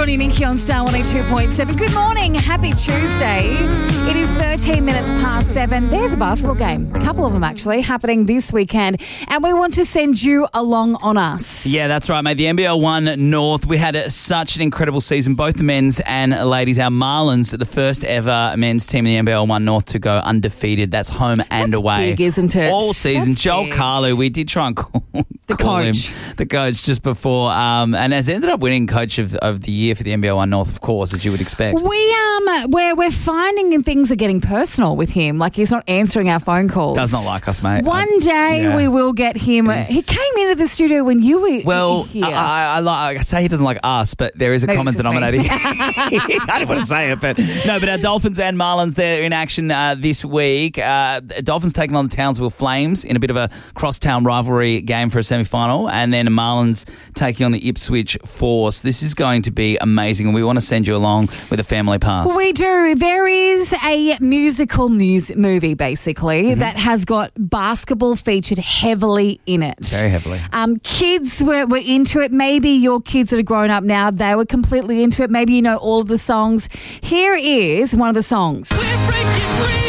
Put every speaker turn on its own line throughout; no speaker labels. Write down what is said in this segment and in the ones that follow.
Johnny and Nikki on Star 102.7. Good morning. Happy Tuesday. It is 13 minutes past 7. There's a basketball game. A couple of them, actually, happening this weekend. And we want to send you along on us.
Yeah, that's right, mate. The NBL 1 North, we had such an incredible season, both the men's and ladies. Our Marlins, the first ever men's team in the NBL 1 North to go undefeated. That's home and
That's
away.
big, isn't it?
All season.
That's
Joel
big.
Carlu, we did try and call
coach.
him the coach just before, and has ended up winning coach of the year for the NBL 1 North, of course, as you would expect.
We're finding things are getting personal with him. Like, he's not answering our phone calls.
Does not like us, mate.
One day we will get him. He came into the studio when you were here.
I say he doesn't like us, but there is a
Maybe
common
it's just
denominator. I didn't want to say it, but no. But our Dolphins and Marlins, they're in action this week. Dolphins taking on the Townsville Flames in a bit of a crosstown rivalry game for a semi-final, and then Marlins taking on the Ipswich Force. This is going to be amazing, and we want to send you along with a family pass.
We do. There is a musical movie, basically, that has got basketball featured heavily in it.
Very heavily.
Kids were into it. Maybe your kids that are grown up now, they were completely into it. Maybe you know all of the songs. Here is one of the songs.
We're breaking free.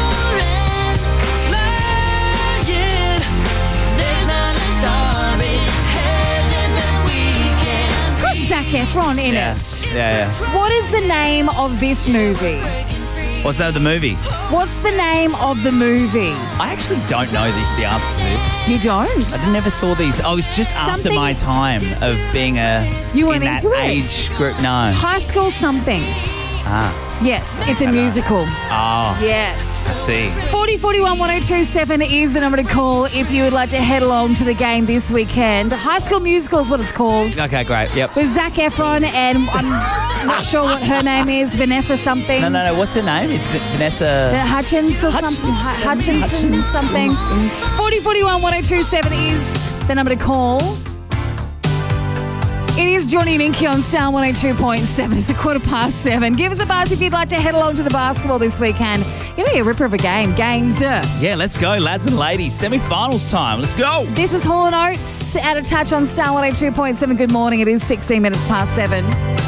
Got Zac Efron in it.
Yeah.
What is the name of this movie?
What's that of the movie?
What's the name of the movie?
I actually don't know the answer to this.
You don't?
I never saw these. I was just after
Something-
my time of being
You weren't
in that
into it?
age group. No.
High School Something. Yes, it's a musical.
Oh,
Yes.
I see.
4041 1027 is the number to call if you would like to head along to the game this weekend. High School Musical is what it's called.
Okay, great. Yep.
With Zac Efron and I'm not sure what her name is, Vanessa something.
No. What's her name? It's Vanessa.
Hutchins or something. Hutchinson something. 4041 1027 is the number to call. It is Johnny and Inky on Star 102.7. It's 7:15. Give us a buzz if you'd like to head along to the basketball this weekend. It'll be a ripper of a game. Games.
Yeah, let's go, lads and ladies. Semi-finals time. Let's go.
This is Hall & Oates, Out of Touch on Star 102.7. Good morning. It is 16 minutes past 7.